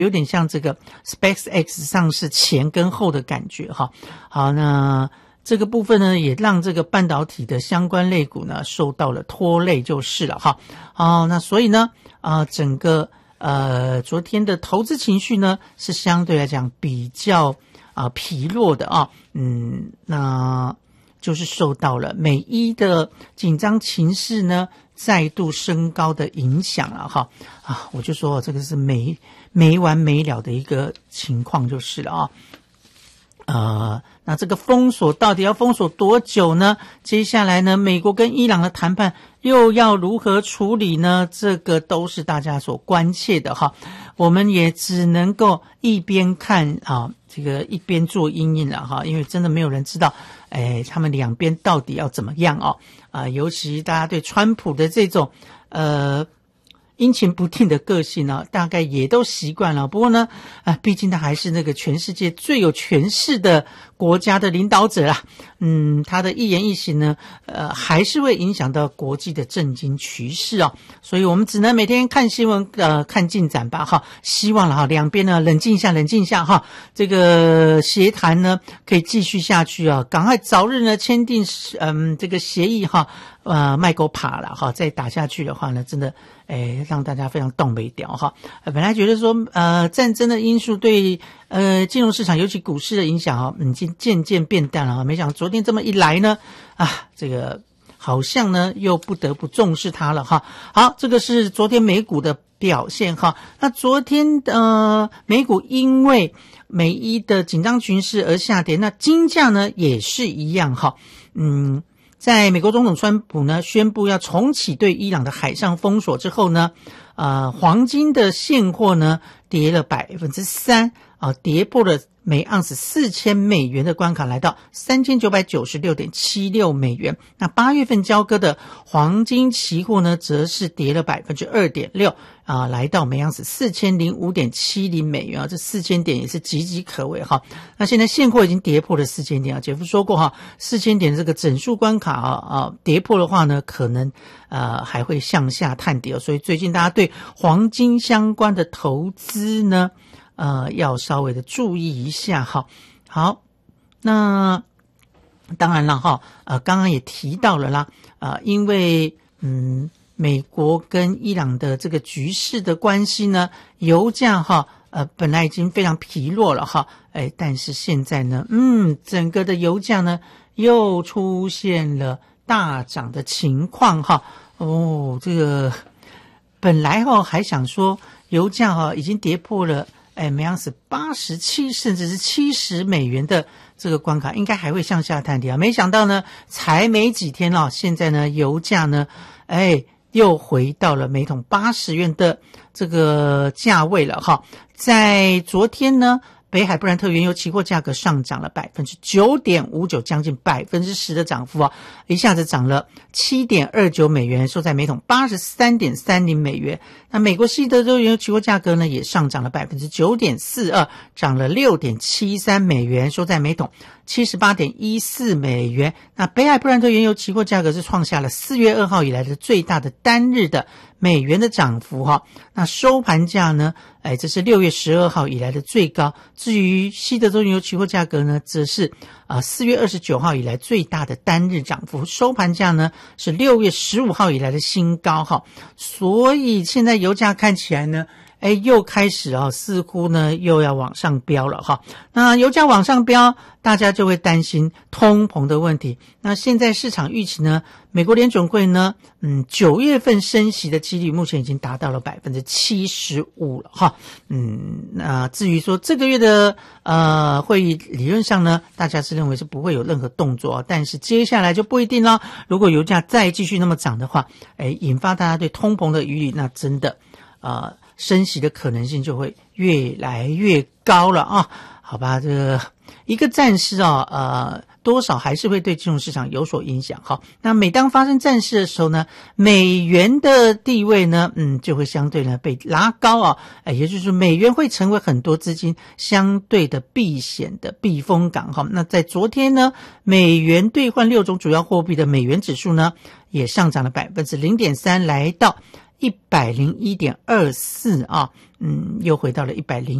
有点像这个 SpaceX 上市前跟后的感觉哈。好，那这个部分呢，也让这个半导体的相关类股呢受到了拖累就是了哈。好，那所以呢整个昨天的投资情绪呢是相对来讲比较疲弱的啊。那就是受到了美伊的紧张情势呢再度升高的影响了哈。我就说这个是没完没了的一个情况就是了啊。那这个封锁到底要封锁多久呢？接下来呢，美国跟伊朗的谈判又要如何处理呢？这个都是大家所关切的哈。我们也只能够一边看这个一边做因应了哈，因为真的没有人知道他们两边到底要怎么样尤其大家对川普的这种阴晴不定的个性呢，大概也都习惯了。不过呢，毕竟他还是那个全世界最有权势的国家的领导者啦。他的一言一行呢，还是会影响到国际的政经趋势所以我们只能每天看新闻，看进展吧哈。希望了哈，两边呢冷静一下哈，这个协谈呢可以继续下去赶快早日呢签订这个协议哈。麦狗爬了哈，再打下去的话呢，真的让大家非常动不掉哈。本来觉得说战争的因素对金融市场尤其股市的影响已经渐渐变淡了没想到昨天这么一来呢这个好像呢又不得不重视它了哈。好，这个是昨天美股的表现哈。那昨天美股因为美伊的紧张局势而下跌，那金价呢也是一样哈。在美国总统川普呢宣布要重启对伊朗的海上封锁之后呢，黄金的现货呢跌了 3%，跌破了每盎司$4000的关卡，来到3996.76美元。那8月份交割的黄金期货呢则是跌了 2.6%，来到每盎司4005.70美元这4000点也是岌岌可危哈。那现在现货已经跌破了4000点姐夫说过哈，4000点这个整数关卡跌破的话呢，可能还会向下探跌所以最近大家对黄金相关的投资呢要稍微的注意一下哈。好，那当然了哈，刚刚也提到了啦，因为美国跟伊朗的这个局势的关系呢，油价本来已经非常疲弱了哈，但是现在呢，整个的油价呢又出现了大涨的情况哈。这个本来还想说油价已经跌破了每盎司87甚至是70美元的这个关卡，应该还会向下探跌没想到呢，才没几天现在呢油价呢又回到了每桶80元的这个价位了哈。在昨天呢，北海布兰特原油期货价格上涨了 9.59%， 将近 10% 的涨幅一下子涨了 7.29美元，收在每桶 83.30美元。那美国西德州原油期货价格呢也上涨了 9.42%， 涨了 6.73美元，收在每桶 78.14美元。那北海布兰特原油期货价格是创下了4月2号以来的最大的单日的美元的涨幅哈。那收盘价呢这是6月12号以来的最高。至于西德州原油期货价格呢，则是4月29号以来最大的单日涨幅，收盘价呢是6月15号以来的新高哈。所以现在油价看起来呢又开始似乎呢又要往上飙了哈。那油价往上飙，大家就会担心通膨的问题。那现在市场预期呢，美国联准会呢9月份升息的几率目前已经达到了 75% 了哈。那至于说这个月的会议理论上呢，大家是认为是不会有任何动作但是接下来就不一定了。如果油价再继续那么涨的话引发大家对通膨的疑虑，那真的升息的可能性就会越来越高了好吧，这个一个战事多少还是会对金融市场有所影响哈。那每当发生战事的时候呢，美元的地位呢就会相对呢被拉高也就是说美元会成为很多资金相对的避险的避风港哈。那在昨天呢，美元兑换6种主要货币的美元指数呢也上涨了 0.3%， 来到101.24 又回到了100